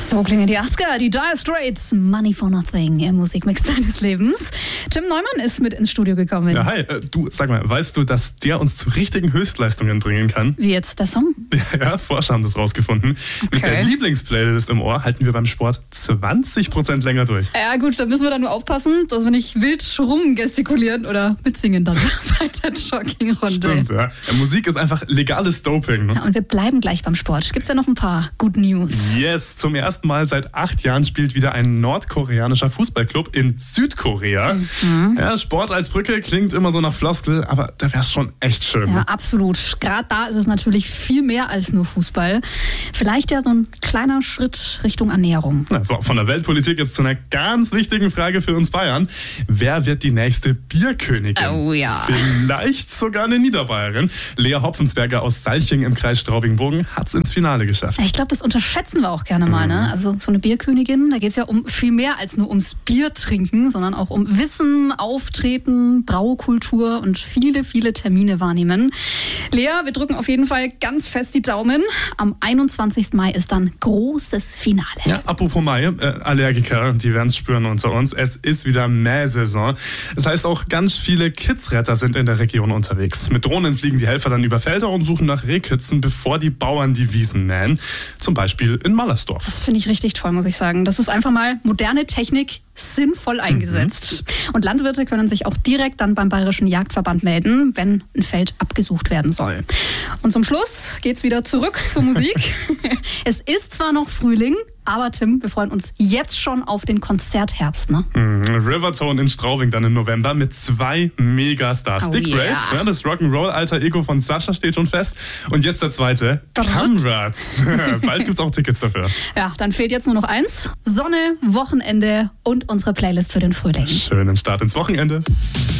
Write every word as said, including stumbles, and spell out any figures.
So klingen die achtziger, die Dire Straits, Money for Nothing im Musikmix deines Lebens. Tim Neumann ist mit ins Studio gekommen. Ja, hi. Äh, du, sag mal, weißt du, dass der uns zu richtigen Höchstleistungen bringen kann? Wie jetzt der Song? Ja, Forscher haben das rausgefunden. Okay. Mit der Lieblingsplaylist im Ohr halten wir beim Sport zwanzig Prozent länger durch. Ja gut, da müssen wir dann nur aufpassen, dass wir nicht wild rumgestikulieren oder mitsingen dann bei der Joggingrunde. Stimmt, ja. ja. Musik ist einfach legales Doping. Ne? Ja, und wir bleiben gleich beim Sport. Gibt's ja noch ein paar Good News. Yes, zum ersten Mal seit acht Jahren spielt wieder ein nordkoreanischer Fußballclub in Südkorea. Mhm. Ja, Sport als Brücke klingt immer so nach Floskel, aber da wäre es schon echt schön. Ja, absolut. Gerade da ist es natürlich viel mehr als nur Fußball. Vielleicht ja so ein kleiner Schritt Richtung Annäherung. Na, so, von der Weltpolitik jetzt zu einer ganz wichtigen Frage für uns Bayern. Wer wird die nächste Bierkönigin? Oh ja. Vielleicht sogar eine Niederbayerin. Lea Hopfensberger aus Salching im Kreis Straubing-Bogen hat es ins Finale geschafft. Ich glaube, das unterschätzen wir auch gerne mal. Mhm. Ne? Also so eine Bierkönigin, da geht es ja um viel mehr als nur ums Bier trinken, sondern auch um Wissen, Auftreten, Braukultur und viele, viele Termine wahrnehmen. Lea, wir drücken auf jeden Fall ganz fest die Daumen. Am einundzwanzigsten Mai ist dann großes Finale. Ja, apropos Mai, äh, Allergiker, die werden es spüren unter uns. Es ist wieder Mähsaison. Das heißt, auch ganz viele Kidsretter sind in der Region unterwegs. Mit Drohnen fliegen die Helfer dann über Felder und suchen nach Rehkitzen, bevor die Bauern die Wiesen mähen. Zum Beispiel in Mallersdorf. Das finde ich richtig toll, muss ich sagen. Das ist einfach mal moderne Technik sinnvoll eingesetzt. Mhm. Und Landwirte können sich auch direkt dann beim Bayerischen Jagdverband melden, wenn ein Feld abgesucht werden soll. Und zum Schluss geht's wieder zurück zur Musik. Es ist zwar noch Frühling, aber Tim, wir freuen uns jetzt schon auf den Konzertherbst, ne? Mm, Rivertone in Straubing dann im November mit zwei Megastars. Oh, Dick yeah. Brave, ja, das Rock'n'Roll-Alter Ego von Sascha steht schon fest. Und jetzt der zweite, Kamrats. Bald gibt's auch Tickets dafür. Ja, dann fehlt jetzt nur noch eins. Sonne, Wochenende und unsere Playlist für den Frühling. Schönen Start ins Wochenende.